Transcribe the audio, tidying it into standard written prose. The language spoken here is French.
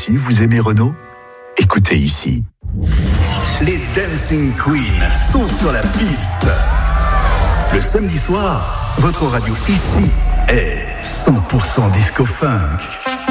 aussi, vous aimez Renault ? Écoutez ici. Les Dancing Queens sont sur la piste. Le samedi soir, votre radio ici est 100% disco funk.